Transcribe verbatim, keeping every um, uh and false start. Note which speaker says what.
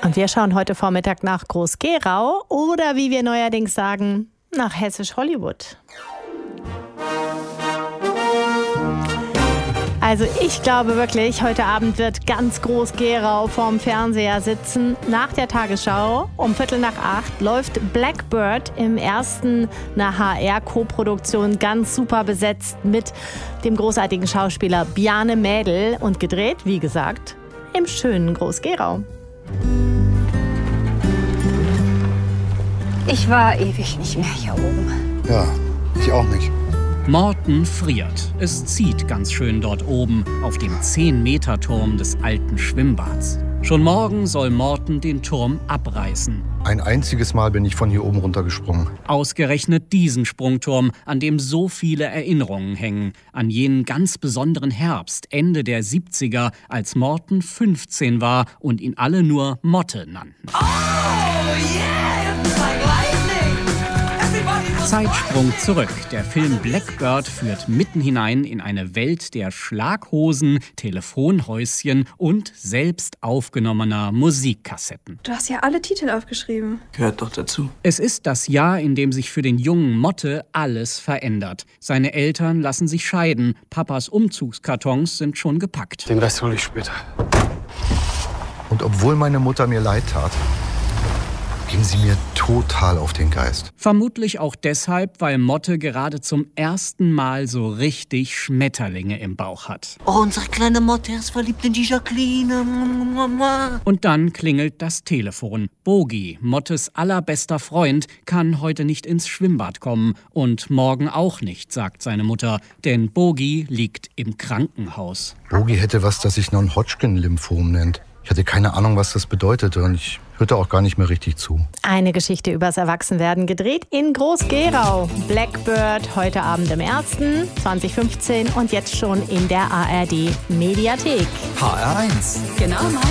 Speaker 1: Und wir schauen heute Vormittag nach Groß-Gerau oder wie wir neuerdings sagen, nach Hessisch-Hollywood. Also ich glaube wirklich, heute Abend wird ganz Groß-Gerau vorm Fernseher sitzen. Nach der Tagesschau um Viertel nach acht läuft Blackbird im ersten einer H R-Koproduktion ganz super besetzt mit dem großartigen Schauspieler Bjarne Mädel und gedreht, wie gesagt, im schönen Groß-Gerau.
Speaker 2: Ich war ewig nicht mehr hier oben.
Speaker 3: Ja, ich auch nicht.
Speaker 4: Morten friert. Es zieht ganz schön dort oben auf dem zehn-Meter-Turm des alten Schwimmbads. Schon morgen soll Morten den Turm abreißen.
Speaker 3: Ein einziges Mal bin ich von hier oben runtergesprungen.
Speaker 4: Ausgerechnet diesen Sprungturm, an dem so viele Erinnerungen hängen. An jenen ganz besonderen Herbst, Ende der siebziger, als Morten fünfzehn war und ihn alle nur Motte nannten. Oh, yeah, it's like lightning. Zeitsprung zurück. Der Film Blackbird führt mitten hinein in eine Welt der Schlaghosen, Telefonhäuschen und selbst aufgenommener Musikkassetten.
Speaker 5: Du hast ja alle Titel aufgeschrieben.
Speaker 6: Gehört doch dazu.
Speaker 4: Es ist das Jahr, in dem sich für den jungen Motte alles verändert. Seine Eltern lassen sich scheiden. Papas Umzugskartons sind schon gepackt.
Speaker 6: Den Rest hole ich später.
Speaker 3: Und obwohl meine Mutter mir leid tat, ging sie mir total auf den Geist.
Speaker 4: Vermutlich auch deshalb, weil Motte gerade zum ersten Mal so richtig Schmetterlinge im Bauch hat.
Speaker 7: Oh, unsere kleine Motte ist verliebt in die Jacqueline.
Speaker 4: Und dann klingelt das Telefon. Bogi, Mottes allerbester Freund, kann heute nicht ins Schwimmbad kommen. Und morgen auch nicht, sagt seine Mutter. Denn Bogi liegt im Krankenhaus.
Speaker 3: Bogi hätte was, das sich Non-Hodgkin-Lymphom nennt. Ich hatte keine Ahnung, was das bedeutete und ich hörte auch gar nicht mehr richtig zu.
Speaker 1: Eine Geschichte übers Erwachsenwerden gedreht in Groß-Gerau. Blackbird heute Abend im ersten zwanzig fünfzehn und jetzt schon in der A R D Mediathek.
Speaker 8: H R eins.
Speaker 2: Genau.